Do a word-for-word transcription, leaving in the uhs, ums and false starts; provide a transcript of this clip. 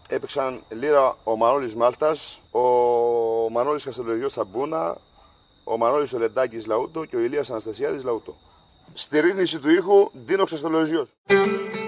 έπαιξαν λίρα ο Μανώλης Μάλτας, ο Μανώλης Καστελογιός Ταμπούνα, ο Μανώλης Ολεντάκης Λαούτο και ο Ηλίας Αναστασιάδης Λαούτο. Στη ρύθμιση του ήχου Ντίνος Καστελογιός.